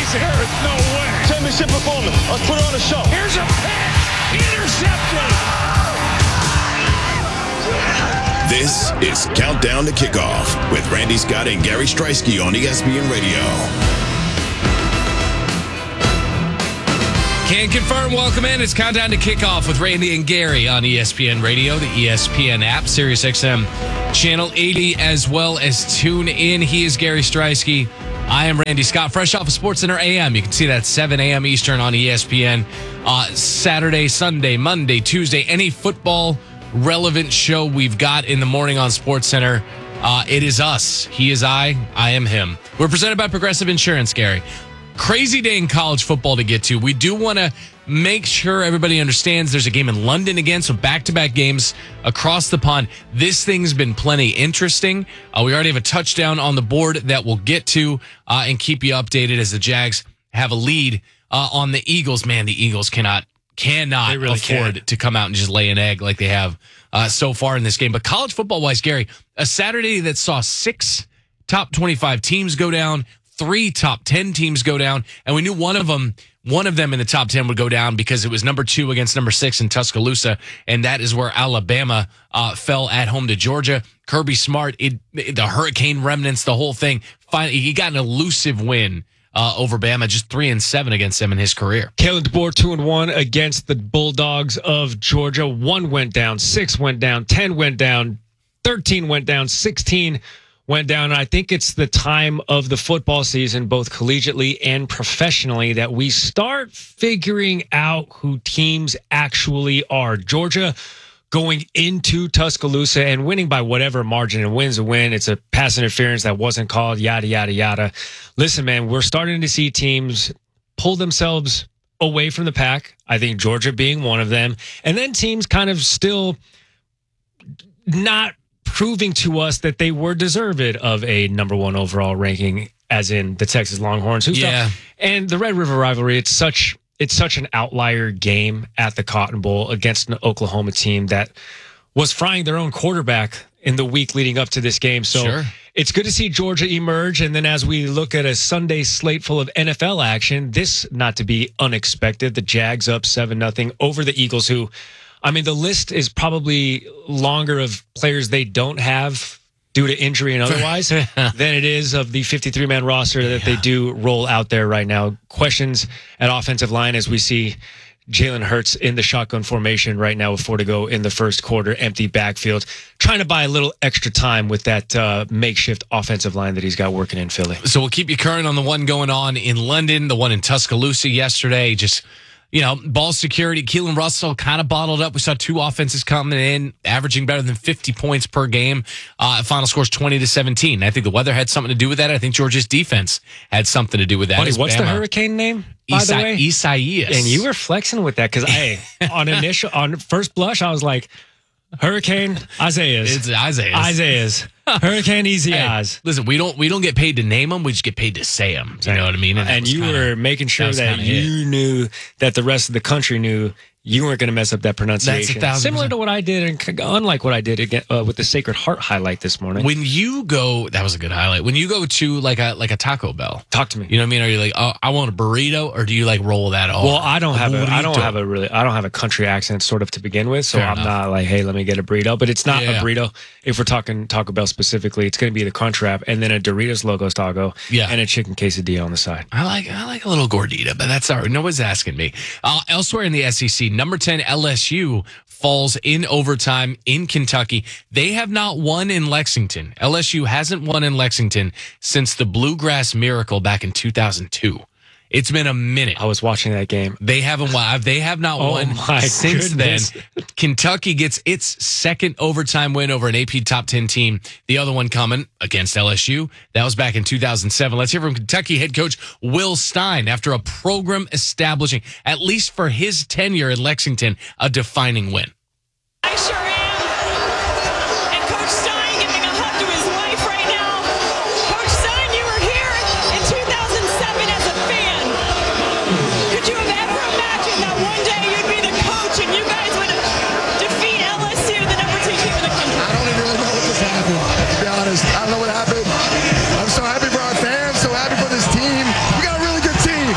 There is no way. Championship performance. Let's put on a show. Here's a pitch. Intercepted. This is Countdown to Kickoff with Randy Scott and Gary Striewski on ESPN Radio. Can confirm, welcome in. It's Countdown to Kickoff with Randy and Gary on ESPN Radio, the ESPN app, SiriusXM Channel 80, as well as tune in. He is Gary Striewski. I am Randy Scott, fresh off of SportsCenter AM. You can see that 7 a.m. Eastern on ESPN. Saturday, Sunday, Monday, Tuesday, any football relevant show we've got in the morning on SportsCenter. It is us. He is I am him. We're presented by Progressive Insurance, Gary. Crazy day in college football to get to. We do want to make sure everybody understands there's a game in London again, so back-to-back games across the pond. This thing's been plenty interesting. We already have a touchdown on the board that we'll get to and keep you updated as the Jags have a lead on the Eagles. Man, the Eagles cannot really afford to come out and just lay an egg like they have so far in this game. But college football-wise, Gary, a Saturday that saw 6 top 25 teams go down, 3 top 10 teams go down, and we knew one of them in the top 10 would go down because it was number 2 against number 6 in Tuscaloosa, and that is where Alabama fell at home to Georgia. Kirby Smart, the Hurricane remnants, the whole thing. Finally, he got an elusive win over Bama, just 3-7 against them in his career. Kalen DeBoer 2-1 against the Bulldogs of Georgia. 1 went down, 6 went down, 10 went down, 13 went down, 16 went down. And I think it's the time of the football season, both collegiately and professionally, that we start figuring out who teams actually are. Georgia going into Tuscaloosa and winning by whatever margin, and win's a win. It's a pass interference that wasn't called, yada, yada, yada. Listen, man, we're starting to see teams pull themselves away from the pack. I think Georgia being one of them. And then teams kind of still not proving to us that they were deserved of a number 1 overall ranking, as in the Texas Longhorns. And the Red River rivalry, it's such an outlier game at the Cotton Bowl against an Oklahoma team that was frying their own quarterback in the week leading up to this game. So It's good to see Georgia emerge. And then as we look at a Sunday slate full of NFL action, this not to be unexpected, the Jags up 7-0 over the Eagles, who, I mean, the list is probably longer of players they don't have due to injury and otherwise than it is of the 53-man roster that they do roll out there right now. Questions at offensive line as we see Jalen Hurts in the shotgun formation right now with 4 to go in the first quarter, empty backfield, trying to buy a little extra time with that makeshift offensive line that he's got working in Philly. So we'll keep you current on the one going on in London, the one in Tuscaloosa yesterday. Just, ball security. Keelan Russell kind of bottled up. We saw 2 offenses coming in, averaging better than 50 points per game. Final score's 20-17. I think the weather had something to do with that. I think Georgia's defense had something to do with that. Buddy, what's the hurricane name, by the way? Isaias. And you were flexing with that because on first blush, I was like, Hurricane Isaias. It's Isaias. Hurricane Easy Eyes. Listen, we don't get paid to name them. We just get paid to say them. You know what I mean? And you were making sure that you knew that the rest of the country knew you weren't going to mess up that pronunciation. That's 1,000%. Similar to what I did, and unlike what I did again with the Sacred Heart highlight this morning. When you go, that was a good highlight. When you go to like a Taco Bell, talk to me. You know what I mean? Are you like, oh, I want a burrito, or do you like roll that off? Well, I don't have a country accent sort of to begin with, so I'm not like, hey, let me get a burrito. But it's not a burrito. If we're talking Taco Bell specifically, it's going to be the Crunchwrap and then a Doritos Locos Taco, and a chicken quesadilla on the side. I like a little gordita, but that's all right. Nobody's asking me. Elsewhere in the SEC, number 10 LSU falls in overtime in Kentucky. They have not won in Lexington. LSU hasn't won in Lexington since the Bluegrass Miracle back in 2002. It's been a minute. I was watching that game. They haven't won. They have not won since then. Kentucky gets its second overtime win over an AP top 10 team. The other one coming against LSU. That was back in 2007. Let's hear from Kentucky head coach Will Stein after a program establishing, at least for his tenure in Lexington, a defining win. I sure am. And Coach Stein giving a hug to his wife right now. Coach Stein, you were here in 2007 as a fan. Could you have ever imagined that one day you'd be the coach and you guys would defeat LSU, the number 2 team in the country? I don't even really know what just happened, to be honest. I don't know what happened. I'm so happy for our fans, so happy for this team. We got a really good team.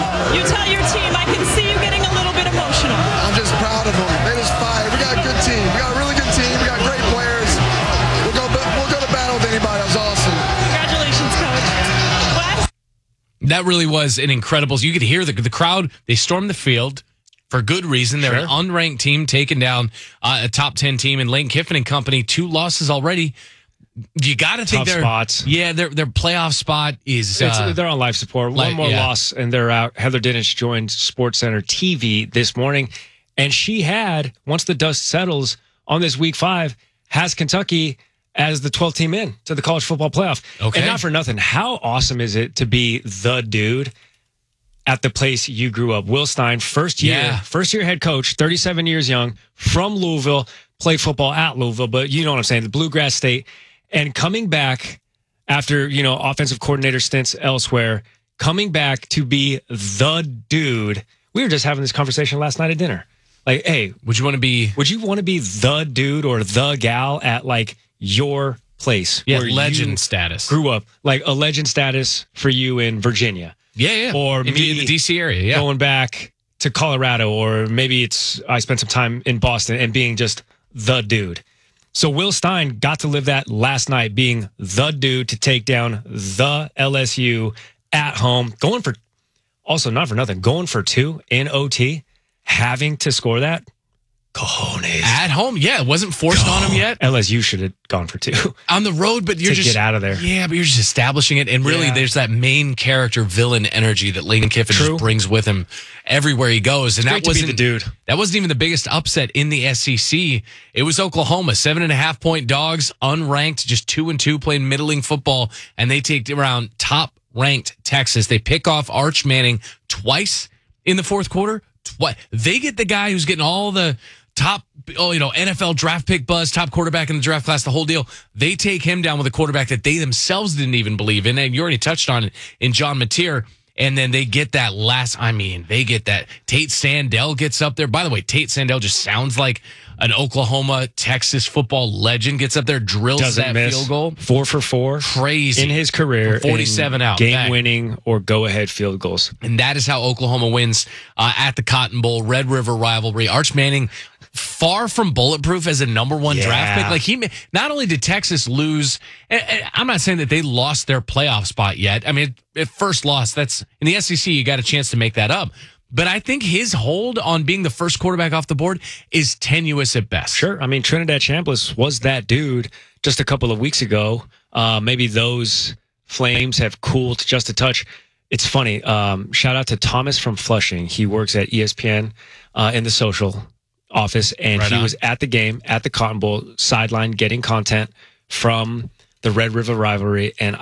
You tell your team. I can see you getting a little bit emotional. I'm just proud of them. They just fight. We got a good team. We got a really good team. We got great players. We'll go to battle with anybody. That was awesome. Congratulations, Coach. Wes? That really was an incredible. You could hear the crowd. They stormed the field for good reason. They're an unranked team taking down a top 10 team in Lane Kiffin and company. 2 losses already. You got to think Tough spots. Yeah, their playoff spot is. They're on life support. One more loss and they're out. Heather Dinich joined SportsCenter TV this morning, and she had, once the dust settles on this week 5, has Kentucky as the 12th team in to the college football playoff. Okay. And not for nothing, how awesome is it to be the dude at the place you grew up? Will Stein, first year head coach, 37 years young, from Louisville, played football at Louisville, but you know what I'm saying, the Bluegrass State. And coming back after, offensive coordinator stints elsewhere, coming back to be the dude. We were just having this conversation last night at dinner. Like, hey, would you want to be the dude or the gal at like your place? Yeah, where legend you status. Grew up, like a legend status for you in Virginia. Yeah. Or in me the DC area, yeah. Going back to Colorado, or maybe I spent some time in Boston and being just the dude. So Will Stein got to live that last night, being the dude to take down the LSU at home, going for 2 in OT, having to score that. Cojones. At home, yeah. It wasn't forced on him yet. LSU should have gone for 2. On the road, but you're to just get out of there. Yeah, but you're just establishing it. And really, there's that main character villain energy that Lane Kiffin just brings with him everywhere he goes. And that wasn't the dude. That wasn't even the biggest upset in the SEC. It was Oklahoma, 7.5 point dogs, unranked, just 2-2, playing middling football, and they take around top ranked Texas. They pick off Arch Manning twice in the fourth quarter. They get the guy who's getting all the top, NFL draft pick buzz, top quarterback in the draft class, the whole deal. They take him down with a quarterback that they themselves didn't even believe in. And you already touched on it in John Mateer. And then they get that Tate Sandell gets up there. By the way, Tate Sandell just sounds like an Oklahoma, Texas football legend. Gets up there, drills Doesn't miss. Field goal. 4 for 4. Crazy. In his career. 47 out. Game-winning or go-ahead field goals. And that is how Oklahoma wins at the Cotton Bowl, Red River rivalry. Arch Manning, far from bulletproof as a number 1 draft pick. Like not only did Texas lose, I'm not saying that they lost their playoff spot yet. I mean, at first loss, that's in the SEC, you got a chance to make that up. But I think his hold on being the first quarterback off the board is tenuous at best. Sure. I mean, Trinidad Chambliss was that dude just a couple of weeks ago. Maybe those flames have cooled just a touch. It's funny. Shout out to Thomas from Flushing. He works at ESPN in the social office, and he was at the game at the Cotton Bowl sideline getting content from the Red River rivalry. And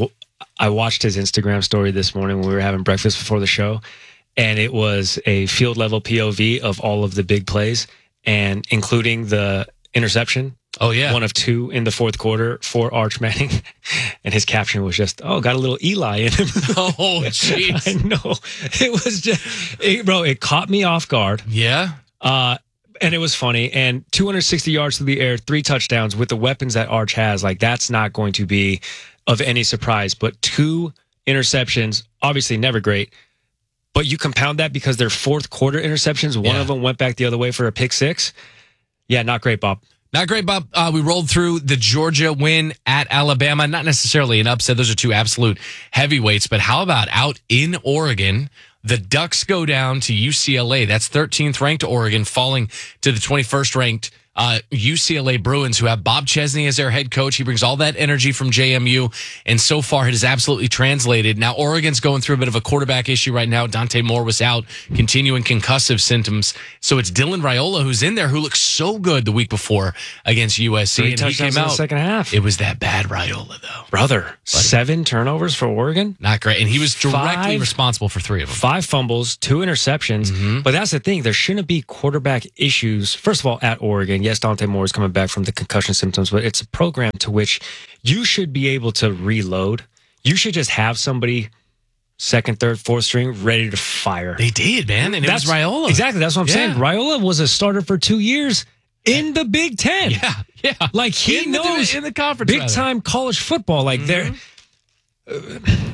I watched his Instagram story this morning when we were having breakfast before the show, and it was a field level POV of all of the big plays, and including the interception. Oh, yeah. 1 of 2 in the fourth quarter for Arch Manning. And his caption was just, got a little Eli in him. Oh, jeez. I know. It was just, it caught me off guard. Yeah. And it was funny. And 260 yards through the air, 3 touchdowns with the weapons that Arch has. Like, that's not going to be of any surprise. But 2 interceptions, obviously never great. But you compound that because they're fourth quarter interceptions. One of them went back the other way for a pick 6. Yeah, not great, Bob. Not great, Bob. We rolled through the Georgia win at Alabama. Not necessarily an upset. Those are 2 absolute heavyweights. But how about out in Oregon? The Ducks go down to UCLA. That's 13th ranked Oregon, falling to the 21st ranked UCLA Bruins, who have Bob Chesney as their head coach. He brings all that energy from JMU, and so far it has absolutely translated. Now Oregon's going through a bit of a quarterback issue right now. Dante Moore was out, continuing concussive symptoms. So it's Dylan Raiola who's in there, who looked so good the week before against USC. 3 and he came touchdowns in out the second half. It was that bad Raiola, though. Brother, 7 turnovers for Oregon? Not great. And he was directly 5 responsible for 3 of them. 5 fumbles, 2 interceptions. But that's the thing. There shouldn't be quarterback issues. First of all, at Oregon, yes, Dante Moore is coming back from the concussion symptoms, but it's a program to which you should be able to reload. You should just have somebody second, third, fourth string ready to fire. They did, man. And it was Raiola. Exactly. That's what I'm saying. Raiola was a starter for 2 years in the Big Ten. Yeah. Like he knows in the conference, big time college football. Like they're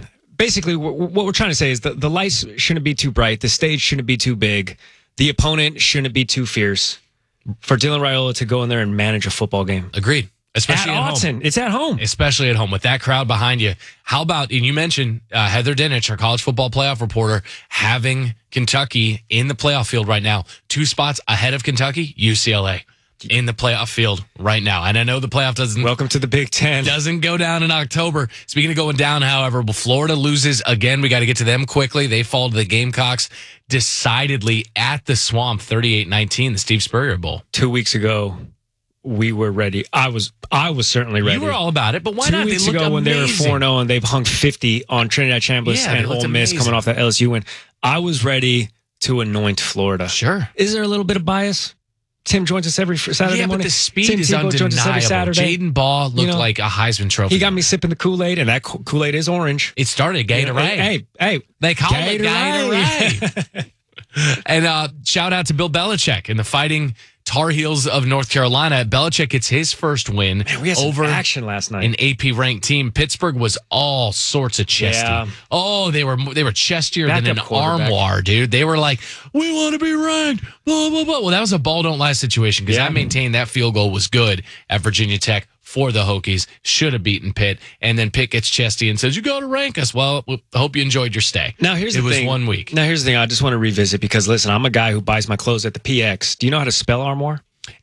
basically, what we're trying to say is the lights shouldn't be too bright. The stage shouldn't be too big. The opponent shouldn't be too fierce for Dylan Raiola to go in there and manage a football game. Agreed. Especially at Autzen. home. It's at home. Especially at home with that crowd behind you. How about, and you mentioned Heather Dinich, our college football playoff reporter, having Kentucky in the playoff field right now. 2 spots ahead of Kentucky, UCLA in the playoff field right now. And I know the playoff doesn't. Welcome to the Big Ten. Doesn't go down in October. Speaking of going down, however, Florida loses again. We got to get to them quickly. They fall to the Gamecocks decidedly at the Swamp, 38-19, the Steve Spurrier Bowl. 2 weeks ago, we were ready. I was certainly ready. You were all about it, but why 2 not? weeks They ago when amazing. they were 4-0 and they've hung 50 on Trinidad Chambliss and Ole Miss coming off that LSU win, I was ready to anoint Florida. Sure. Is there a little bit of bias? Tim joins us every Saturday morning. Yeah, but the speed Tim is Tebow joins us every undeniable. Saturday. Jaden Ball looked like a Heisman Trophy. He got me sipping the Kool-Aid, and that Kool-Aid is orange. It started Gatorade. Hey. They call it Gatorade. And shout out to Bill Belichick and the Fighting Tar Heels of North Carolina. Belichick gets his first win We had some over action last night. an AP-ranked team. Pittsburgh was all sorts of chesty. Yeah. Oh, they were chestier than Backup an quarterback. armoire, dude. They were like, we want to be ranked, blah, blah, blah. Well, that was a ball don't lie situation because I maintained that field goal was good at Virginia Tech for the Hokies. Should have beaten Pitt. And then Pitt gets chesty and says, you got to rank us. Well, I hope you enjoyed your stay. Now, here's the thing. It was 1 week. Now, here's the thing. I just want to revisit because, listen, I'm a guy who buys my clothes at the PX. Do you know how to spell armoire?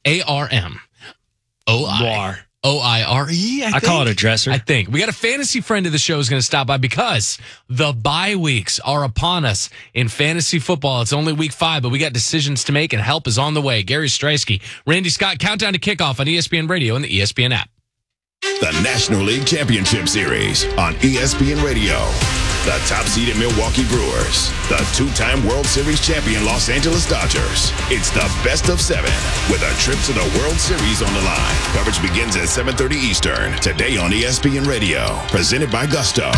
ARM. OIRE. I call it a dresser. I think. We got a fantasy friend of the show who's going to stop by because the bye weeks are upon us in fantasy football. It's only week 5, but we got decisions to make and help is on the way. Gary Streisky, Randy Scott, countdown to kickoff on ESPN Radio and the ESPN app. The National League Championship Series on ESPN Radio. The top-seeded Milwaukee Brewers. The 2-time World Series champion Los Angeles Dodgers. It's the best of 7 with a trip to the World Series on the line. Coverage begins at 7:30 Eastern. Today on ESPN Radio. Presented by Gusto.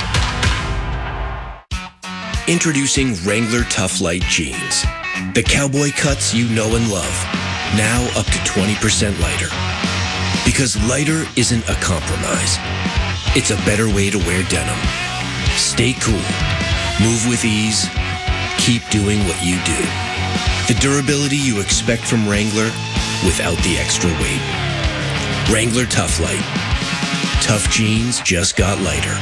Introducing Wrangler Tough Light Jeans. The cowboy cuts you know and love. Now up to 20% lighter. Because lighter isn't a compromise. It's a better way to wear denim. Stay cool. Move with ease. Keep doing what you do. The durability you expect from Wrangler without the extra weight. Wrangler Tough Light. Tough jeans just got lighter.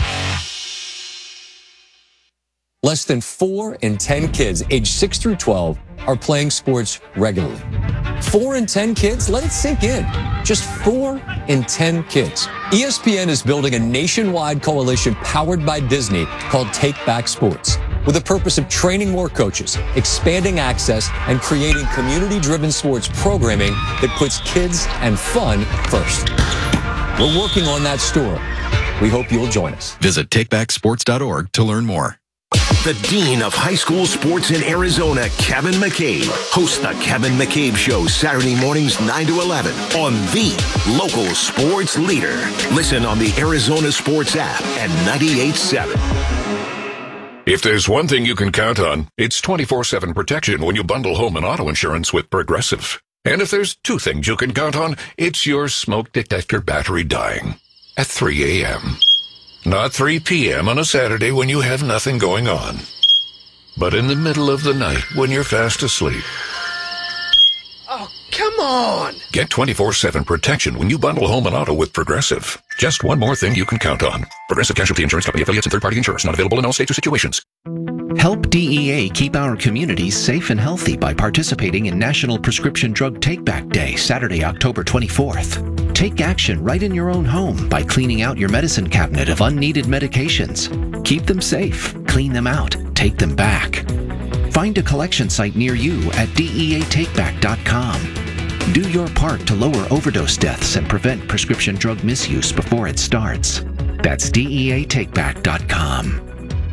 Less than 4 in 10 kids aged 6 through 12 are playing sports regularly. 4 in 10 kids? Let it sink in. Just 4 in 10 kids. ESPN is building a nationwide coalition powered by Disney called Take Back Sports, with the purpose of training more coaches, expanding access, and creating community-driven sports programming that puts kids and fun first. We're working on that story. We hope you'll join us. Visit takebacksports.org to learn more. The Dean of High School Sports in Arizona, Kevin McCabe, hosts the Kevin McCabe Show Saturday mornings 9 to 11 on the local sports leader. Listen on the Arizona Sports app and 98.7. If there's one thing you can count on, it's 24/7 protection when you bundle home and auto insurance with Progressive. And if there's 2 things you can count on, it's your smoke detector battery dying at 3 a.m. Not 3 p.m. on a Saturday when you have nothing going on, but in the middle of the night when you're fast asleep. Oh, come on! Get 24/7 protection when you bundle home and auto with Progressive. Just one more thing you can count on. Progressive Casualty Insurance Company affiliates and third-party insurers. Not available in all states or situations. Help DEA keep our communities safe and healthy by participating in National Prescription Drug Take-Back Day, Saturday, October 24th. Take action right in your own home by cleaning out your medicine cabinet of unneeded medications. Keep them safe, clean them out, take them back. Find a collection site near you at DEATakeback.com. Do your part to lower overdose deaths and prevent prescription drug misuse before it starts. That's DEATakeback.com.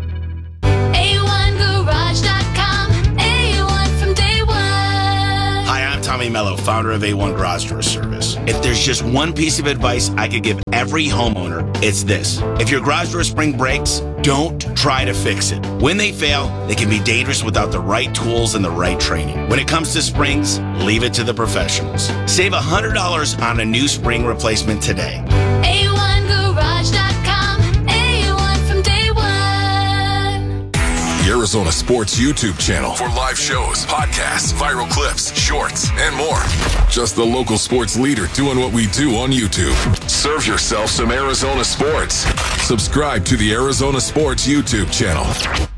A1Garage.com. A1 from day one. Hi, I'm Tommy Mello, founder of A1 Garage Door Service. If there's just one piece of advice I could give every homeowner, it's this. If your garage door spring breaks, don't try to fix it. When they fail, they can be dangerous without the right tools and the right training. When it comes to springs, leave it to the professionals. Save $100 on a new spring replacement today. A1Garage.com. A1 from day one. the Arizona Sports YouTube channel for live shows, podcasts, viral clips, shorts, and more. Just the local sports leader doing what we do on YouTube. Serve yourself some Arizona sports. Subscribe to the Arizona Sports YouTube channel.